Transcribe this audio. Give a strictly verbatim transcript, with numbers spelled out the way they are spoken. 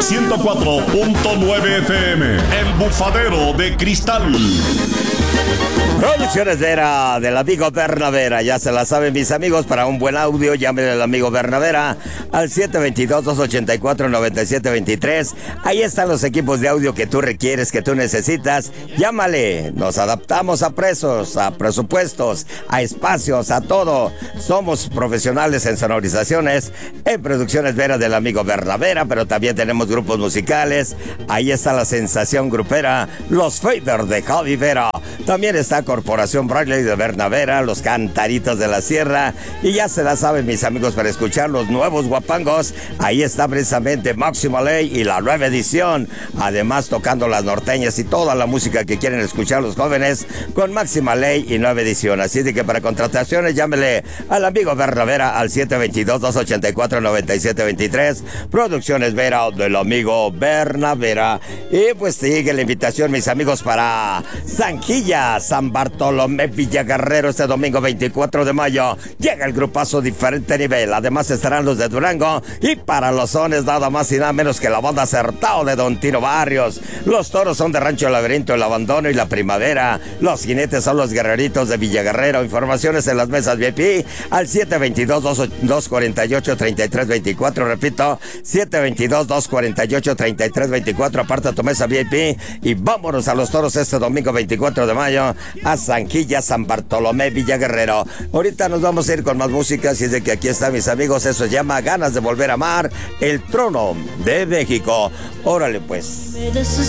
ciento cuatro punto nueve F M, El Bufadero de Cristal. Producciones Vera, del amigo Bernavera. Ya se la saben, mis amigos. Para un buen audio, llámenle al amigo Bernavera al siete dos dos, dos ocho cuatro, nueve siete dos tres. Ahí están los equipos de audio que tú requieres, que tú necesitas. Llámale. Nos adaptamos a precios, a presupuestos, a espacios, a todo. Somos profesionales en sonorizaciones, en Producciones Vera del amigo Bernavera, pero también tenemos grupos musicales. Ahí está la sensación grupera, los Faders de Javi Vera. También está Corporación Bradley de Bernavera, los Cantaritos de la Sierra. Y ya se la saben, mis amigos, para escuchar los nuevos guapangos. Ahí está precisamente Máxima Ley y la nueva edición. Además, tocando las norteñas y toda la música que quieren escuchar los jóvenes con Máxima Ley y nueva edición. Así de que para contrataciones, llámele al amigo Bernavera al siete dos dos, dos ocho cuatro, nueve siete dos tres. Producciones Vera del amigo Bernavera. Y pues sigue la invitación, mis amigos, para Zanquilla, San Bartolomé, Villaguerrero, este domingo veinticuatro de mayo. Llega el grupazo Diferente Nivel. Además estarán los de Durango. Y para los sones, nada más y nada menos que la banda Acertado de Don Tino Barrios. Los toros son de Rancho Laberinto, El Abandono y La Primavera. Los jinetes son los guerreritos de Villaguerrero. Informaciones en las mesas V I P al siete dos dos, dos cuatro ocho, tres tres dos cuatro. Repito, siete dos dos, dos cuatro ocho, tres tres dos cuatro. Aparta tu mesa V I P y vámonos a los toros este domingo veinticuatro de mayo a Zanquilla, San Bartolomé, Villaguerrero. Ahorita nos vamos a ir con más música, así es de que aquí están, mis amigos. Eso se llama Ganas de Volver a Amar, El Trono de México. Órale pues. This is